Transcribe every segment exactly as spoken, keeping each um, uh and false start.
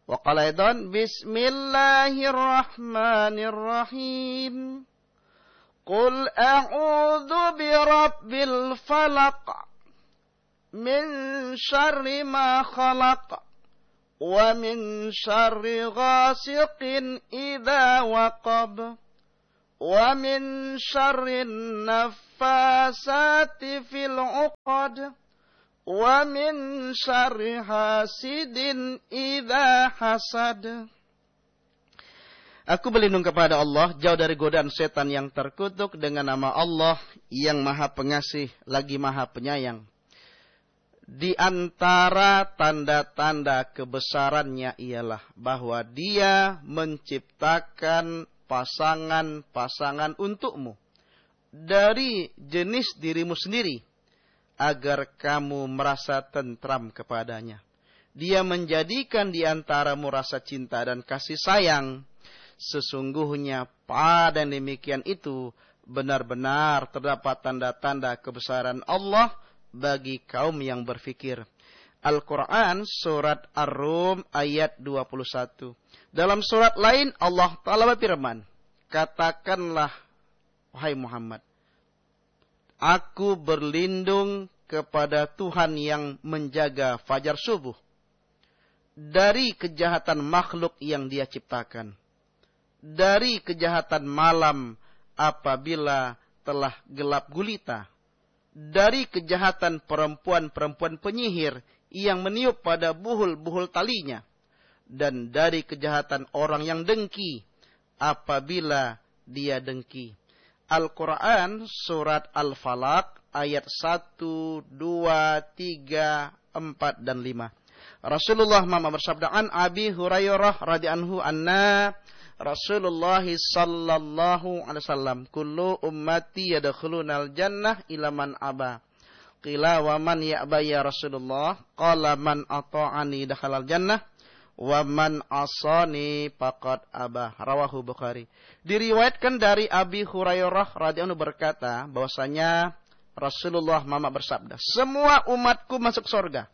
Wa qala aidan bismillahirrahmanirrahim. Qul a'udzu birabbil falaq min syarri ma khalaq wa min syarri ghasiqin idza waqab wa min syarri naffasati fil 'uqad wa min syarri hasidin idza hasad. Aku berlindung kepada Allah jauh dari godaan setan yang terkutuk dengan nama Allah yang Maha Pengasih lagi Maha Penyayang. Di antara tanda-tanda kebesarannya ialah bahwa Dia menciptakan pasangan-pasangan untukmu dari jenis dirimu sendiri agar kamu merasa tentram kepadanya. Dia menjadikan di antaramu rasa cinta dan kasih sayang. Sesungguhnya pada demikian itu benar-benar terdapat tanda-tanda kebesaran Allah bagi kaum yang berfikir. Al-Quran surat Ar-Rum ayat dua puluh satu. Dalam surat lain Allah Ta'ala berfirman, katakanlah wahai Muhammad, aku berlindung kepada Tuhan yang menjaga fajar subuh dari kejahatan makhluk yang Dia ciptakan, dari kejahatan malam apabila telah gelap gulita, dari kejahatan perempuan-perempuan penyihir yang meniup pada buhul-buhul talinya, dan dari kejahatan orang yang dengki apabila dia dengki. Al-Quran surat Al-Falaq ayat satu, dua, tiga, empat, dan lima. Rasulullah Muhammad bersabda, an Abi Hurairah radhiyallahu anna Rasulullah sallallahu alaihi wasallam, kullu ummati yadkhulunal jannah ila man aba. Qila wa man ya'ba ya Rasulullah? Qala man ata'ani dakhalal jannah wa man asani faqad aba. Rawahu Bukhari. Diriwayatkan dari Abi Hurairah radhiyallahu anhu berkata bahwasanya Rasulullah Muhammad bersabda, semua umatku masuk surga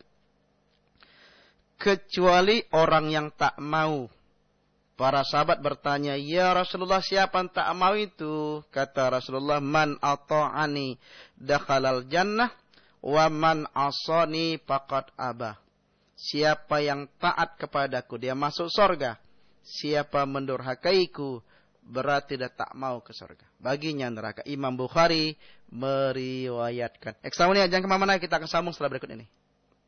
kecuali orang yang tak mau. Para sahabat bertanya, ya Rasulullah, siapa yang tak mau itu? Kata Rasulullah, man ata'ani dakhalal jannah wa man asani faqad aba. Siapa yang taat kepadaku, dia masuk surga. Siapa mendurhakaiku, berarti dia tak mau ke surga. Baginya neraka. Imam Bukhari meriwayatkan. Ekstramunia, jangan kemana-mana, kita akan sambung setelah berikut ini.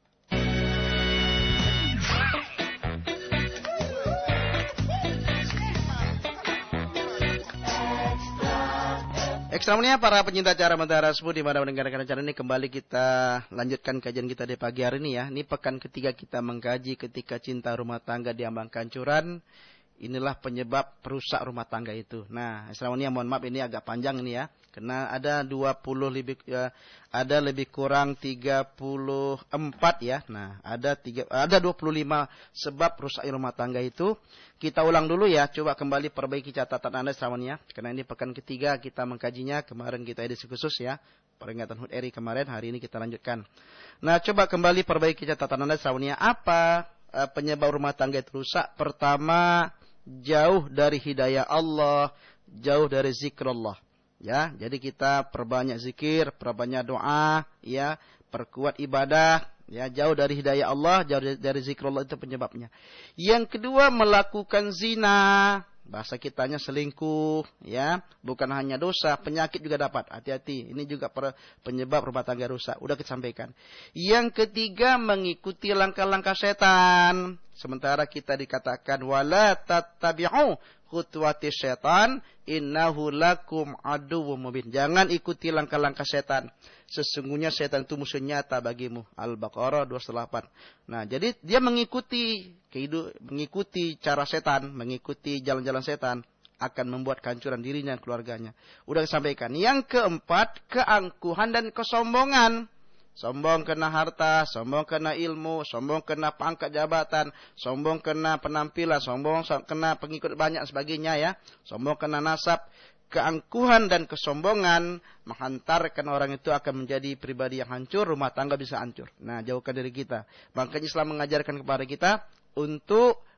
Ekstramunia, para pencinta acara Mentara Subuh di mana mendengarkan acara ini, kembali kita lanjutkan kajian kita di pagi hari ini ya. Ini pekan ketiga kita mengkaji ketika cinta rumah tangga diambang kancuran. Inilah penyebab perusak rumah tangga itu. Nah, Ekstramunia, mohon maaf ini agak panjang ini ya. Karena ada dua puluh lebih ya, ada lebih kurang tiga puluh empat ya. Nah, ada tiga ada dua puluh lima sebab rusak rumah tangga itu. Kita ulang dulu ya, coba kembali perbaiki catatan Anda Ekstramunia. Karena ini pekan ketiga kita mengkajinya. Kemarin kita edisi khusus ya. Peringatan H U D R I kemarin, hari ini kita lanjutkan. Nah, coba kembali perbaiki catatan Anda Ekstramunia. Apa uh, penyebab rumah tangga itu rusak? Pertama, jauh dari hidayah Allah, jauh dari zikrullah. Ya, jadi kita perbanyak zikir, perbanyak doa, ya, perkuat ibadah, ya, jauh dari hidayah Allah, jauh dari, dari zikrullah, itu penyebabnya. Yang kedua, melakukan zina, bahasa kitanya selingkuh, ya, bukan hanya dosa, penyakit juga dapat. Hati-hati, ini juga penyebab rumah tangga rusak. Udah kita sampaikan. Yang ketiga, mengikuti langkah-langkah setan. Sementara kita dikatakan wala tattabi'u khutuwati syaitan innahu lakum aduwwum mubin. Jangan ikuti langkah-langkah setan. Sesungguhnya setan itu musuh nyata bagimu. Al-Baqarah dua puluh delapan. Nah, jadi dia mengikuti kehidup, mengikuti cara setan, mengikuti jalan-jalan setan akan membuat kehancuran dirinya dan keluarganya. Udah disampaikan. Yang keempat, keangkuhan dan kesombongan. Sombong kena harta, sombong kena ilmu, sombong kena pangkat jabatan, sombong kena penampilan, sombong kena pengikut banyak sebagainya ya. Sombong kena nasab. Keangkuhan dan kesombongan menghantarkan orang itu akan menjadi pribadi yang hancur, rumah tangga bisa hancur. Nah, jauhkan dari kita. Makanya Islam mengajarkan kepada kita untuk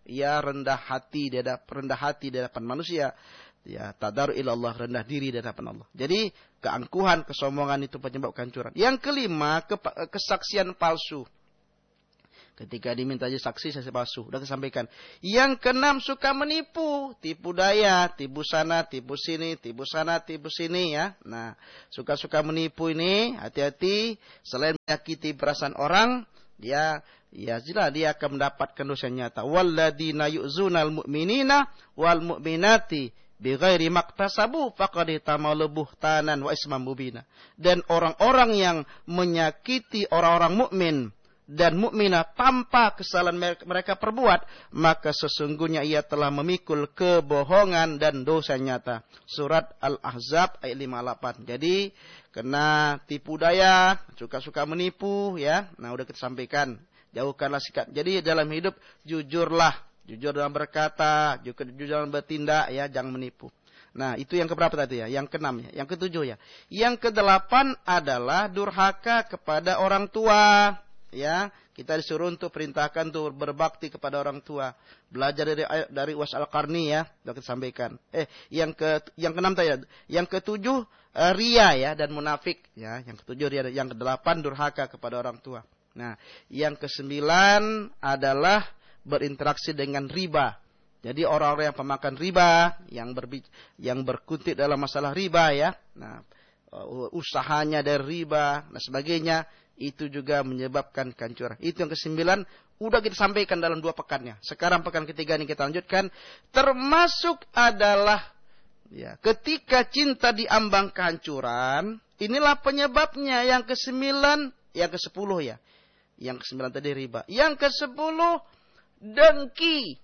ya rendah hati di hadapan rendah hati di hadapan manusia. Ya, tadarru ilallah, rendah diri di hadapan Allah. Jadi keangkuhan, kesombongan itu penyebab kehancuran. Yang kelima, ke- kesaksian palsu. Ketika diminta jadi saksi, saksi palsu. Sudah disampaikan. Yang keenam, suka menipu. Tipu daya, tipu sana, tipu sini, tipu sana, tipu sini ya. Nah, suka-suka menipu ini, hati-hati. Selain menyakiti perasaan orang, dia, ya jelas dia akan mendapatkan dosa nyata. Walladzina yu'zunal mu'minina wal mu'minati bighairi maktasabu faqad tamalu buhtanan wa isman mubina. Dan orang-orang yang menyakiti orang-orang mukmin dan mukminah tanpa kesalahan mereka perbuat, maka sesungguhnya ia telah memikul kebohongan dan dosa nyata. Surat Al-Ahzab ayat lima puluh delapan. Jadi kena tipu daya, suka-suka menipu ya. Nah, udah kita sampaikan, jauhkanlah sikap. Jadi dalam hidup jujurlah, jujur dalam berkata, jujur dalam bertindak ya, jangan menipu. Nah, itu yang keberapa tadi ya? Yang keenam ya, yang ketujuh ya. Yang kedelapan adalah durhaka kepada orang tua. Ya, kita disuruh untuk perintahkan untuk berbakti kepada orang tua. Belajar dari dari Uwais Al-Qarni ya, sudah kita sampaikan. Eh, yang ke yang keenam tadi, yang ketujuh uh, ria ya dan munafik ya. Yang ketujuh ria, yang kedelapan durhaka kepada orang tua. Nah, yang kesembilan adalah berinteraksi dengan riba. Jadi orang-orang yang pemakan riba, yang berbi yang berkutik dalam masalah riba ya. Nah, uh, usahanya dari riba dan sebagainya, itu juga menyebabkan kehancuran. Itu yang kesembilan, udah kita sampaikan dalam dua pekannya. Sekarang pekan ketiga ini kita lanjutkan. Termasuk adalah ya, ketika cinta diambang kehancuran, inilah penyebabnya. Yang kesembilan, yang kesepuluh ya. Yang kesembilan tadi riba. Yang kesepuluh dengki.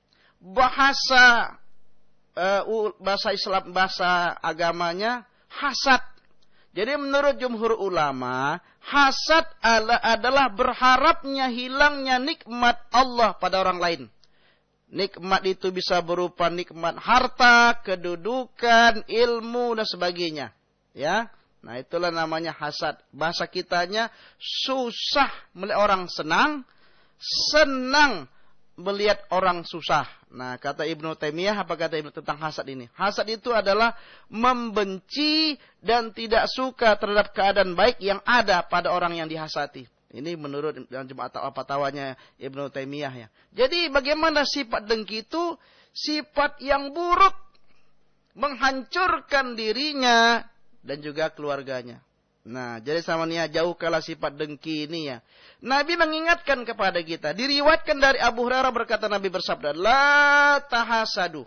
Bahasa uh, bahasa Islam, bahasa agamanya hasad. Jadi menurut jumhur ulama, hasad adalah berharapnya hilangnya nikmat Allah pada orang lain. Nikmat itu bisa berupa nikmat harta, kedudukan, ilmu dan sebagainya. Ya, nah itulah namanya hasad. Bahasa kitanya susah melihat orang senang, senang melihat orang susah. Nah, kata Ibnu Taimiyah, apa kata Ibnu tentang hasad ini? Hasad itu adalah membenci dan tidak suka terhadap keadaan baik yang ada pada orang yang dihasati. Ini menurut dalam Jum'at al-Fatawanya Ibnu Taimiyah ya. Jadi bagaimana sifat dengki itu? Sifat yang buruk, menghancurkan dirinya dan juga keluarganya. Nah, jadi sama niat jauhkanlah sifat dengki ini ya. Nabi mengingatkan kepada kita. Diriwayatkan dari Abu Hurairah berkata Nabi bersabda, la tahasadu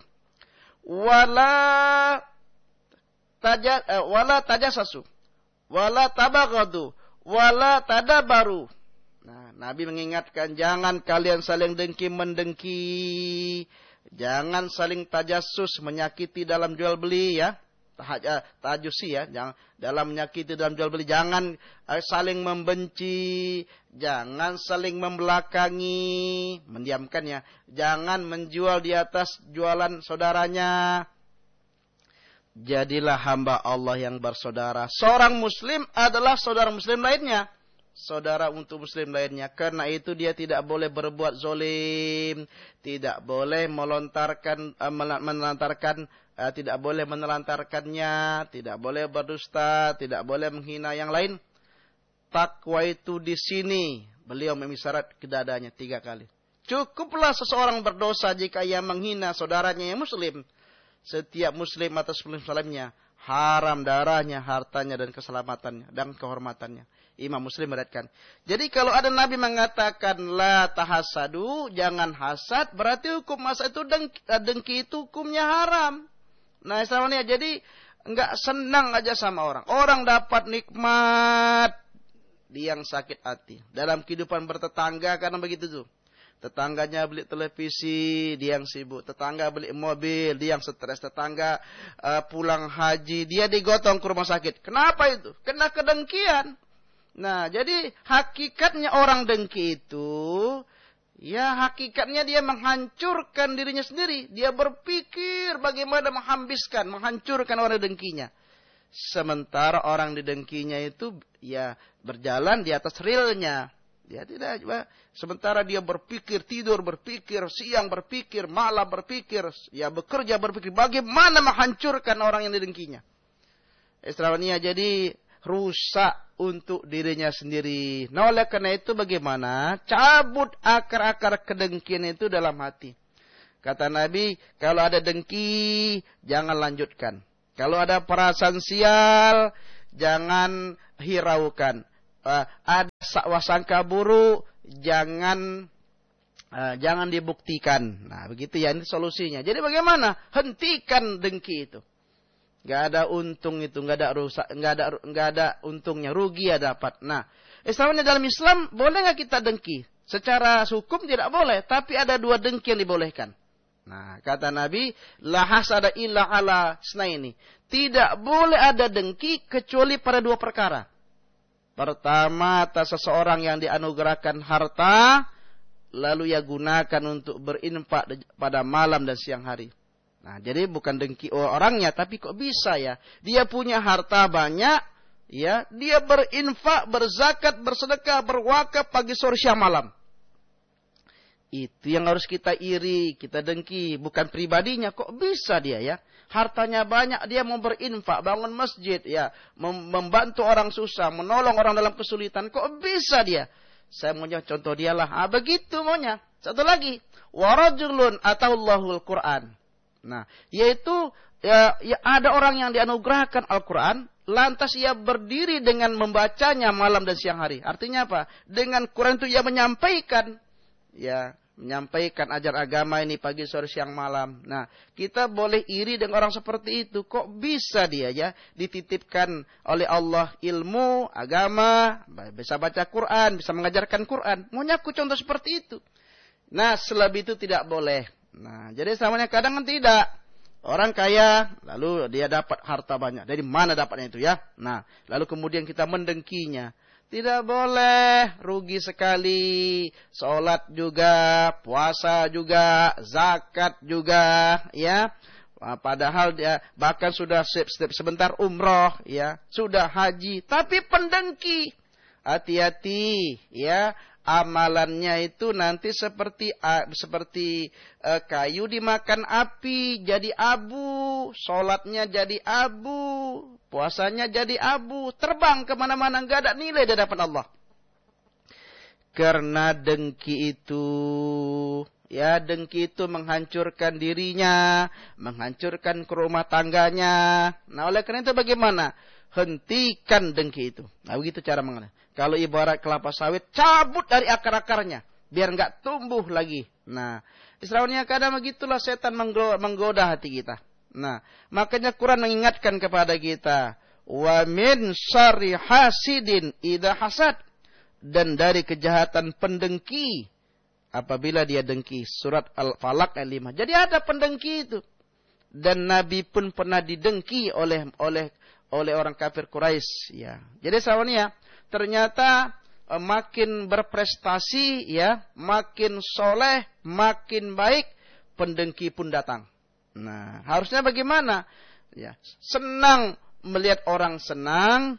wala taja uh, wala tajassasu wala tabaghadu wala tadabaru. Nah, Nabi mengingatkan jangan kalian saling dengki mendengki, jangan saling tajassus menyakiti dalam jual beli ya. Tajusi ya, jangan dalam menyakiti dalam jual beli, jangan uh, saling membenci, jangan saling membelakangi, mendiamkan ya, jangan menjual di atas jualan saudaranya. Jadilah hamba Allah yang bersaudara. Seorang muslim adalah saudara muslim lainnya, saudara untuk muslim lainnya. Karena itu dia tidak boleh berbuat zolim, tidak boleh melontarkan uh, melantarkan Uh, tidak boleh menelantarkannya, tidak boleh berdusta, tidak boleh menghina yang lain. Takwa itu di sini beliau memisyarat ke dadanya tiga kali. Cukuplah seseorang berdosa jika ia menghina saudaranya yang muslim. Setiap muslim atas muslimnya haram darahnya, hartanya dan keselamatannya dan kehormatannya. Imam Muslim meriwayatkan. Jadi kalau ada Nabi mengatakan la tahasadu, jangan hasad, berarti hukum hasad itu dengki, dengki itu hukumnya haram. Nah, istilahnya jadi enggak senang aja sama orang. Orang dapat nikmat, dia yang sakit hati. Dalam kehidupan bertetangga karena begitu tuh. Tetangganya beli televisi, dia yang sibuk. Tetangga beli mobil, dia yang stres. Tetangga uh, pulang haji, dia digotong ke rumah sakit. Kenapa itu? Kena kedengkian. Nah, jadi hakikatnya orang dengki itu, ya hakikatnya dia menghancurkan dirinya sendiri. Dia berpikir bagaimana menghabiskan, menghancurkan orang dengkinya. Sementara orang didengkinya itu ya berjalan di atas realnya. Ya tidak, sementara dia berpikir, tidur berpikir, siang berpikir, malam berpikir, ya bekerja berpikir, bagaimana menghancurkan orang yang didengkinya. Istilahnya jadi rusak untuk dirinya sendiri. Nah oleh karena itu bagaimana? Cabut akar-akar kedengkian itu dalam hati. Kata Nabi, kalau ada dengki, jangan lanjutkan. Kalau ada perasaan sial, jangan hiraukan. Uh, ada wasangka buruk, jangan uh, jangan dibuktikan. Nah, begitu ya, ini solusinya. Jadi bagaimana? Hentikan dengki itu. Gak ada untung itu, gak ada rusak, gak ada gak ada untungnya, rugi ya dapat. Nah, Islamnya dalam Islam boleh nggak kita dengki? Secara hukum tidak boleh, tapi ada dua dengki yang dibolehkan. Nah, kata Nabi, la hasada illa ala snaini. Tidak boleh ada dengki kecuali pada dua perkara. Pertama, atas seseorang yang dianugerahkan harta, lalu ia gunakan untuk berinfak pada malam dan siang hari. Nah, jadi bukan dengki orangnya, tapi kok bisa ya? Dia punya harta banyak, ya, dia berinfak, berzakat, bersedekah, berwakaf pagi, sore, siang, malam. Itu yang harus kita iri, kita dengki, bukan pribadinya. Kok bisa dia ya? Hartanya banyak, dia mau berinfak, bangun masjid, ya, membantu orang susah, menolong orang dalam kesulitan. Kok bisa dia? Saya maunya contoh dialah. Ah, begitu maunya. Satu lagi, warajulun ataullahul Quran. Nah, yaitu ya, ya ada orang yang dianugerahkan Al-Quran, lantas ia berdiri dengan membacanya malam dan siang hari. Artinya apa? Dengan Quran itu ia menyampaikan, ya, menyampaikan ajar agama ini pagi, sore, siang, malam. Nah, kita boleh iri dengan orang seperti itu. Kok bisa dia ya dititipkan oleh Allah ilmu, agama, bisa baca Quran, bisa mengajarkan Quran. Maunya aku contoh seperti itu. Nah, selebih itu tidak boleh. Nah, jadi samanya kadang kan tidak. Orang kaya, lalu dia dapat harta banyak. Dari mana dapatnya itu ya? Nah, lalu kemudian kita mendengkinya. Tidak boleh, rugi sekali. Sholat juga, puasa juga, zakat juga, ya. Padahal dia bahkan sudah sebentar umroh, ya, sudah haji, tapi pendengki. Hati-hati, ya. Amalannya itu nanti seperti uh, seperti uh, kayu dimakan api, jadi abu. Sholatnya jadi abu, puasanya jadi abu, terbang kemana-mana, nggak ada nilai di hadapan Allah. Karena dengki itu, ya, dengki itu menghancurkan dirinya, menghancurkan rumah tangganya. Nah, oleh karena itu bagaimana? Hentikan dengki itu. Nah, begitu cara mengenai. Kalau ibarat kelapa sawit, cabut dari akar-akarnya, biar nggak tumbuh lagi. Nah, istilahnya kadang begitulah setan menggoda hati kita. Nah, makanya Quran mengingatkan kepada kita, wa min syarri hasidin idza hasad, dan dari kejahatan pendengki apabila dia dengki. Surat Al-Falaq ayat lima. Jadi ada pendengki itu. Dan Nabi pun pernah didengki oleh oleh oleh orang kafir Quraisy, ya. Jadi sahabatnya, ternyata eh, makin berprestasi, ya, makin soleh, makin baik, pendengki pun datang. Nah, harusnya bagaimana? Ya, senang melihat orang senang,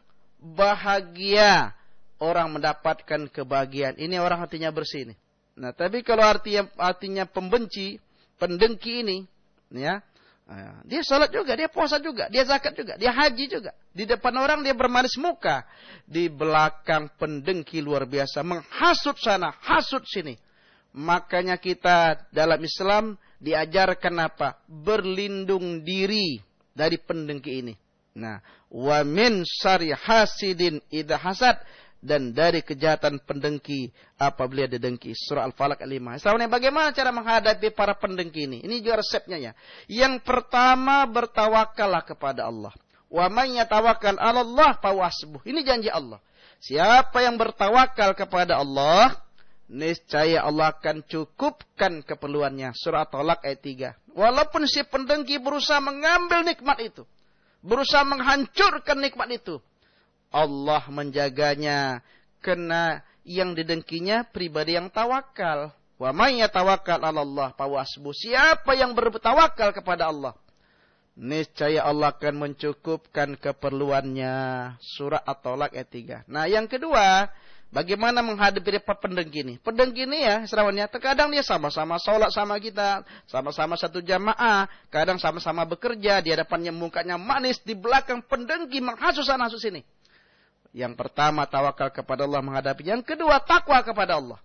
bahagia orang mendapatkan kebahagiaan. Ini orang hatinya bersih nih. Nah, tapi kalau artinya artinya pembenci, pendengki ini, ya, dia salat juga, dia puasa juga, dia zakat juga, dia haji juga. Di depan orang dia bermanis muka, di belakang pendengki luar biasa, menghasut sana, hasut sini. Makanya kita dalam Islam diajarkan apa? Berlindung diri dari pendengki ini. Nah, wa min syarri hasidin idza hasad, dan dari kejahatan pendengki apabila dia dengki. Surah Al-Falaq ayat lima. Selanjutnya, bagaimana cara menghadapi para pendengki ini? Ini juga resepnya ya. Yang pertama, bertawakallah kepada Allah. Wa may yatawakkal 'ala Allah fahuwa hasbuh. Ini janji Allah. Siapa yang bertawakal kepada Allah, niscaya Allah akan cukupkan keperluannya. Surah At-Talaq ayat tiga. Walaupun si pendengki berusaha mengambil nikmat itu, berusaha menghancurkan nikmat itu, Allah menjaganya, karena yang didengkinya pribadi yang tawakal. Wa may yatawakkal 'ala Allah fahuwa hasbuh. Siapa yang bertawakal kepada Allah, niscaya Allah akan mencukupkan keperluannya. Surah At-Talaq ayat tiga. Nah, yang kedua, Bagaimana menghadapi pendengki ini? Pendengki ini ya, serawannya, terkadang dia sama-sama sholat sama kita, sama-sama satu jamaah, kadang sama-sama bekerja, di hadapannya mukanya manis, di belakang pendengki menghasut sana hasut sini. Yang pertama, tawakal kepada Allah menghadapi. Yang kedua, takwa kepada Allah.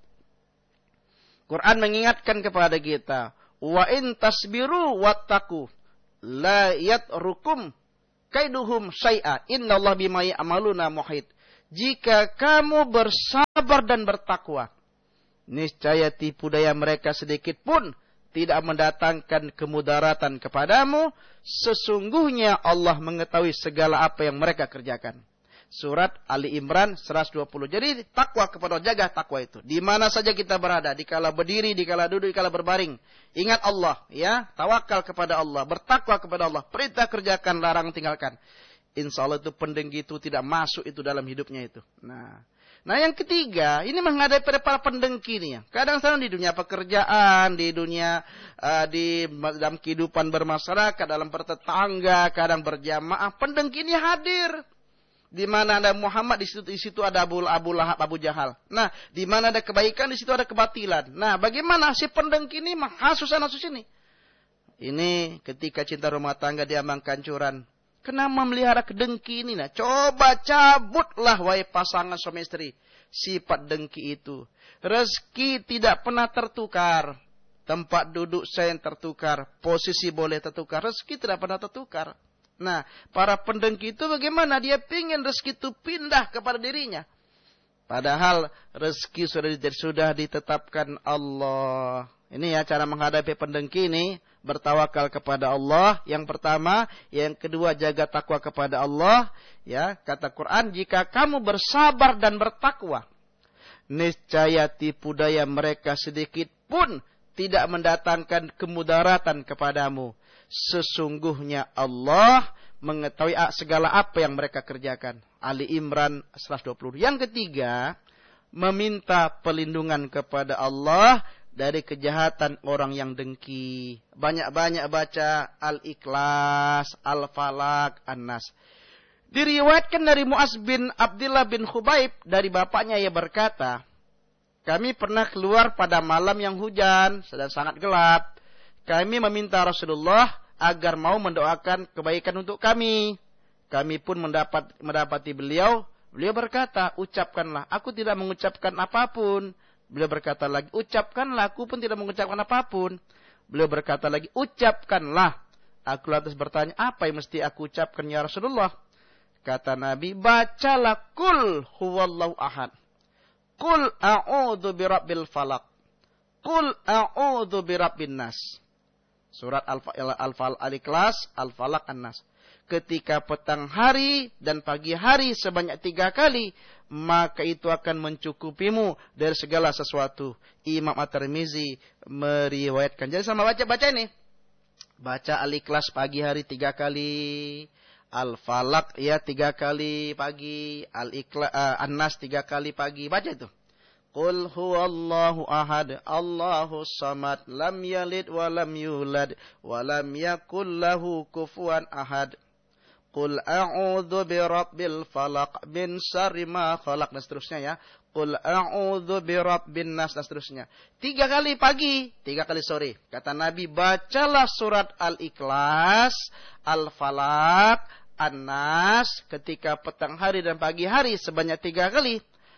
Quran mengingatkan kepada kita, wa in tasbiru wattaqu la yatrukum kaiduhum syai'a innallaha bima ya'maluna muhit. Jika kamu bersabar dan bertakwa, niscaya tipu daya mereka sedikit pun tidak mendatangkan kemudaratan kepadamu. Sesungguhnya Allah mengetahui segala apa yang mereka kerjakan. Surat Ali Imran seratus dua puluh. Jadi takwa kepada Allah, jaga takwa itu. Di mana saja kita berada, dikala berdiri, dikala duduk, dikala berbaring. Ingat Allah, ya, tawakal kepada Allah, bertakwa kepada Allah, perintah kerjakan, larang tinggalkan. Insya Allah itu pendengki itu tidak masuk itu dalam hidupnya itu. Nah, nah yang ketiga, ini menghadapi para pendengki ini ya. Kadang-kadang di dunia pekerjaan, di dunia uh, di dalam kehidupan bermasyarakat, dalam bertetangga, kadang berjamaah, pendengki ini hadir. Di mana ada Muhammad, di situ, di situ ada Abu, Abu Lahab, Abu Jahal. Nah, di mana ada kebaikan, di situ ada kebatilan. Nah, bagaimana si pendengki ini menghasut sana hasut sini? Ini ketika cinta rumah tangga diambang kancuran. Kenapa melihara kedengki ini? Nah, coba cabutlah wahai pasangan suami istri sifat dengki itu. Rezeki tidak pernah tertukar. Tempat duduk saya yang tertukar, posisi boleh tertukar, rezeki tidak pernah tertukar. Nah, para pendengki itu bagaimana? Dia ingin rezeki itu pindah kepada dirinya. Padahal rezeki sudah, sudah ditetapkan Allah. Ini ya cara menghadapi pendengki ini. Bertawakal kepada Allah. Yang pertama. Yang kedua, jaga takwa kepada Allah. Ya, kata Quran, jika kamu bersabar dan bertakwa, niscaya tipu daya mereka sedikit pun tidak mendatangkan kemudaratan kepadamu. Sesungguhnya Allah mengetahui segala apa yang mereka kerjakan. Ali Imran seratus dua puluh. Yang ketiga, meminta perlindungan kepada Allah dari kejahatan orang yang dengki. Banyak-banyak baca Al-Ikhlas, Al-Falaq, An-Nas. Diriwayatkan dari Mu'az bin Abdullah bin Khubaib, dari bapaknya ia berkata, kami pernah keluar pada malam yang hujan, sedang sangat gelap. Kami meminta Rasulullah agar mau mendoakan kebaikan untuk kami. Kami pun mendapat mendapati beliau. Beliau berkata, ucapkanlah. Aku tidak mengucapkan apapun. Beliau berkata lagi, ucapkanlah. Aku pun tidak mengucapkan apapun. Beliau berkata lagi, ucapkanlah. Aku lantas bertanya, apa yang mesti aku ucapkan ya Rasulullah? Kata Nabi, bacalah kul huwallahu ahad. Kul a'udhu birabbil falak. Kul a'udhu birabbin nas. Surat Al-Ikhlas, Al-Falaq, An-Nas. Ketika petang hari dan pagi hari sebanyak tiga kali, maka itu akan mencukupimu dari segala sesuatu. Imam At-Tirmizi meriwayatkan. Jadi sama baca-baca ini. Baca Al-Ikhlas pagi hari tiga kali. Al-Falaq ya tiga kali pagi. Al-Ikhlas, uh, An-Nas tiga kali pagi. Baca itu. Qul huwallahu ahad, Allahus samad, lam yalid wa lam yulad, wa lam yakul lahu kufuwan ahad. Qul a'udzu birabbil falaq min syarri ma khalaq, dan seterusnya ya. Qul a'udzu birabbin nas, dan seterusnya. Tiga kali pagi, tiga kali sore. Kata Nabi, bacalah surat Al-Ikhlas, Al-Falaq, An-Nas ketika petang hari dan pagi hari sebanyak tiga kali.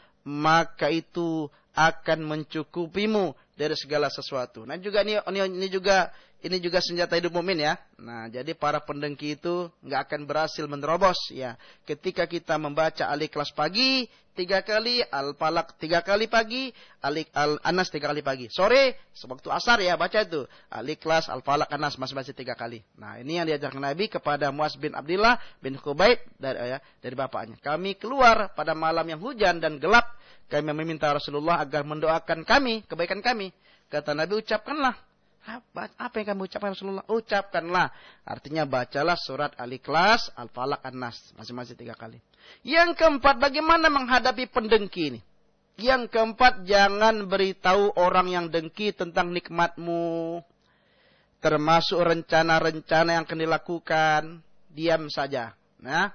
Maka itu akan mencukupimu dari segala sesuatu. Nah juga ini, ini juga ini juga senjata hidup mukmin ya. Nah jadi para pendengki itu nggak akan berhasil menerobos ya. Ketika kita membaca Al-Ikhlas pagi tiga kali, Al-Falaq tiga kali pagi, Al-Anas tiga kali pagi. Sore sewaktu asar ya baca itu Al-Ikhlas, Al-Falaq, Anas masing-masing tiga kali. Nah ini yang diajarkan Nabi kepada Mu'az bin Abdullah bin Khubaib dari ya, dari bapaknya. Kami keluar pada malam yang hujan dan gelap. Kami meminta Rasulullah agar mendoakan kami, kebaikan kami. Kata Nabi, ucapkanlah. Apa, apa yang kamu ucapkan Rasulullah? Ucapkanlah. Artinya bacalah surat Al-Ikhlas, Al-Falaq, An-Nas. Masing-masing tiga kali. Yang keempat, bagaimana menghadapi pendengki ini? Yang keempat, jangan beritahu orang yang dengki tentang nikmatmu. Termasuk rencana-rencana yang akan dilakukan. Diam saja. Nah,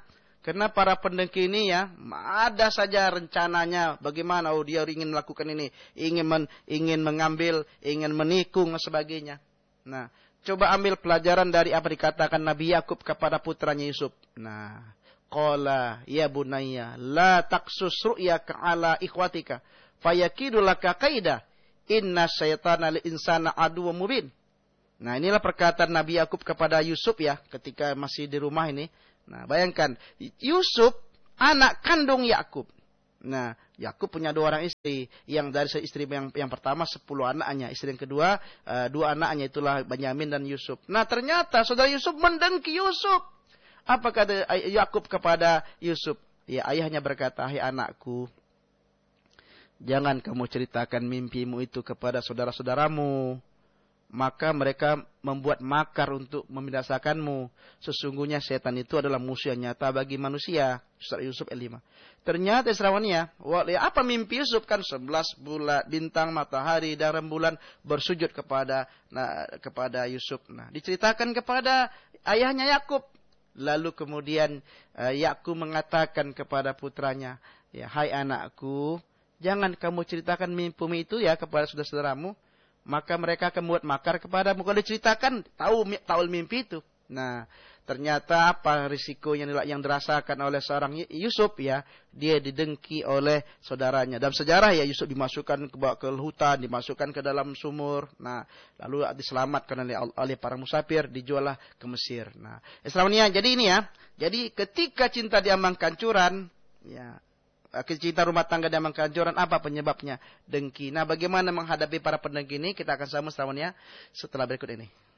Karena para pendengki ini ya, ada saja rencananya bagaimana oh dia ingin melakukan ini, ingin men, ingin mengambil, ingin menikung dan sebagainya. Nah, coba ambil pelajaran dari apa dikatakan Nabi Yakub kepada putranya Yusuf. Nah, qala ya bunayya la taqsus ru'yaka ala ikhwatika fayakidu laka kaida inna syaitana lil insana aduwwum mubin. Nah, inilah perkataan Nabi Yakub kepada Yusuf ya, ketika masih di rumah ini. Nah, bayangkan, Yusuf anak kandung Yakub. Nah, Yakub punya dua orang istri. Yang dari istri yang, yang pertama sepuluh anaknya. Istri yang kedua, uh, dua anaknya itulah Benyamin dan Yusuf. Nah, ternyata saudara Yusuf mendengki Yusuf. Apa kata Yakub kepada Yusuf? Ya, ayahnya berkata, hai anakku, jangan kamu ceritakan mimpimu itu kepada saudara-saudaramu. Maka mereka membuat makar untuk membinasakanmu. Sesungguhnya setan itu adalah musuh yang nyata bagi manusia. Surah Yusuf ayat lima. Ternyata Israwaniyah, ya apa mimpi Yusuf? Kan sebelas bulan, bintang, matahari, dan rembulan bersujud kepada nah, kepada Yusuf. Nah, diceritakan kepada ayahnya Yakub. Lalu kemudian uh, Yakub mengatakan kepada putranya, ya hai anakku, jangan kamu ceritakan mimpimu itu ya kepada saudara-saudaramu. Maka mereka akan membuat makar kepadamu. Kalau diceritakan, tahu tahu mimpi itu. Nah, ternyata apa risiko yang yang dirasakan oleh seorang Yusuf ya, dia didengki oleh saudaranya. Dalam sejarah ya Yusuf dimasukkan ke ke hutan, dimasukkan ke dalam sumur. Nah, lalu diselamatkan oleh oleh para musafir, dijuallah ke Mesir. Nah, Islamnya jadi ini ya. Jadi ketika cinta diambang kancuran, ya cinta rumah tangga diambang kancuran, apa penyebabnya? Dengki. Nah, bagaimana menghadapi para pendengki ini? Kita akan sama setelahnya setelah berikut ini.